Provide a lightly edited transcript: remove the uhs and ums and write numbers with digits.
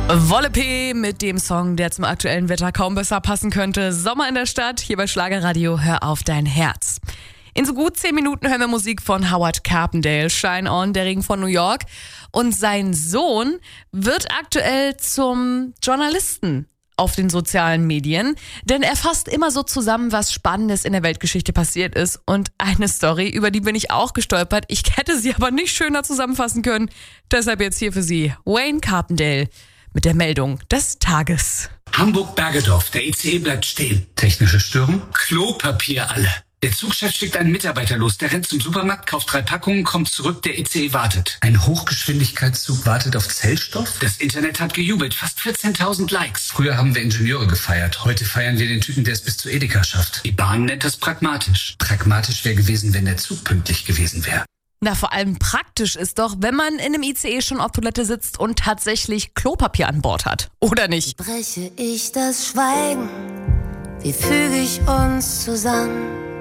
Wolle P mit dem Song, der zum aktuellen Wetter kaum besser passen könnte. Sommer in der Stadt, hier bei Schlagerradio, hör auf dein Herz. In so gut 10 Minuten hören wir Musik von Howard Carpendale, Shine On, der Regen von New York. Und sein Sohn wird aktuell zum Journalisten auf den sozialen Medien, denn er fasst immer so zusammen, was Spannendes in der Weltgeschichte passiert ist. Und eine Story, über die bin ich auch gestolpert. Ich hätte sie aber nicht schöner zusammenfassen können. Deshalb jetzt hier für Sie Wayne Carpendale mit der Meldung des Tages. Hamburg-Bergedorf, der ICE bleibt stehen. Technische Störung? Klopapier alle. Der Zugchef schickt einen Mitarbeiter los, der rennt zum Supermarkt, kauft 3 Packungen, kommt zurück, der ICE wartet. Ein Hochgeschwindigkeitszug wartet auf Zellstoff? Das Internet hat gejubelt, fast 14.000 Likes. Früher haben wir Ingenieure gefeiert, heute feiern wir den Typen, der es bis zu Edeka schafft. Die Bahn nennt das pragmatisch. Pragmatisch wäre gewesen, wenn der Zug pünktlich gewesen wäre. Na, vor allem praktisch ist doch, wenn man in einem ICE schon auf Toilette sitzt und tatsächlich Klopapier an Bord hat. Oder nicht? Breche ich das Schweigen, wie füge ich uns zusammen?